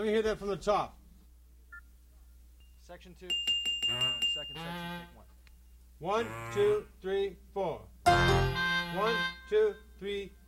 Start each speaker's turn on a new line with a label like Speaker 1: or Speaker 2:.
Speaker 1: Let me hear that from the top.
Speaker 2: Section 2. Second section, take 1.
Speaker 1: 1, 2, 3, 4. 1, 2, 3,